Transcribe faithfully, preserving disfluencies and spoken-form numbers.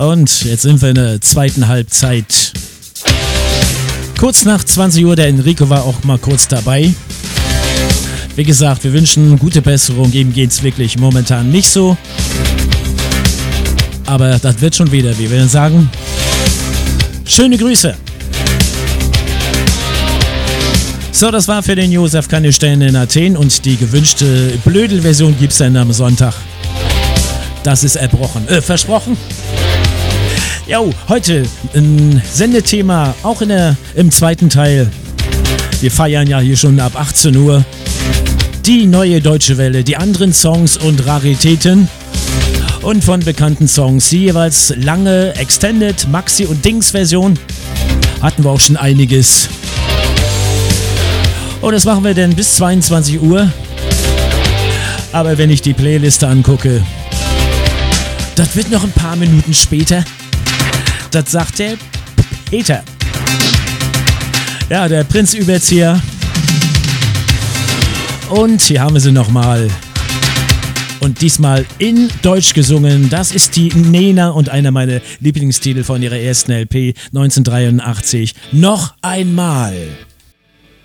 Und jetzt sind wir in der zweiten Halbzeit. Kurz nach zwanzig Uhr, der Enrico war auch mal kurz dabei. Wie gesagt, wir wünschen gute Besserung, ihm geht's wirklich momentan nicht so. Aber das wird schon wieder, wie wir sagen. Schöne Grüße. So, das war für den Josef keine Sterne in Athen und die gewünschte Blödel-Version gibt's dann am Sonntag. Das ist erbrochen. Äh, versprochen? Jo, heute ein Sendethema, auch in der, im zweiten Teil. Wir feiern ja hier schon ab achtzehn Uhr. Die neue Deutsche Welle, die anderen Songs und Raritäten. Und von bekannten Songs, die jeweils lange, Extended, Maxi- und Dings-Version. Hatten wir auch schon einiges. Und das machen wir dann bis zweiundzwanzig Uhr. Aber wenn ich die Playliste angucke, das wird noch ein paar Minuten später. Das sagt der Peter. Ja, der Prinzüberzieher. Und hier haben wir sie nochmal. Und diesmal in Deutsch gesungen. Das ist die Nena und einer meiner Lieblingstitel von ihrer ersten L P neunzehnhundertdreiundachtzig. Noch einmal.